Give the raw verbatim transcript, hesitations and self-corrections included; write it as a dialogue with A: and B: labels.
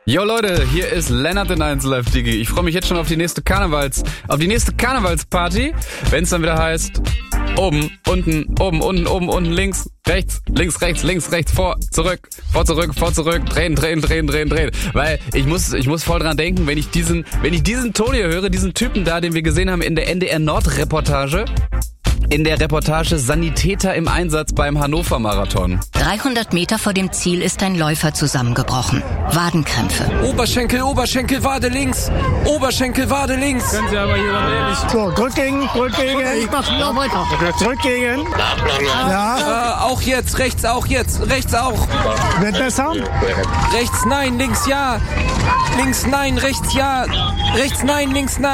A: Jo Leute, hier ist Lennart in eins Live Digi. Ich freue mich jetzt schon auf die nächste Karnevals, auf die nächste Karnevalsparty, wenn es dann wieder heißt, oben, unten, oben, unten, oben, unten, links, rechts, links, rechts, links, rechts, vor, zurück, vor, zurück, vor, zurück, drehen, drehen, drehen, drehen, drehen. Weil ich muss, ich muss voll dran denken, wenn ich diesen, wenn ich diesen Ton hier höre, diesen Typen da, den wir gesehen haben in der N D R Nord Reportage. In der Reportage Sanitäter im Einsatz beim Hannover Marathon.
B: dreihundert Meter vor dem Ziel ist ein Läufer zusammengebrochen. Wadenkrämpfe.
C: Oberschenkel, Oberschenkel, Wade links. Oberschenkel, Wade links.
D: Können Sie aber hier ehrlich.
E: So, drückgegen, drückgegen. Ich mach noch weiter. Drückgegen. Ja.
C: Äh, auch jetzt, rechts auch jetzt, rechts auch.
E: Wird besser?
C: Rechts nein, links ja. Links nein, rechts ja. Rechts nein, links nein.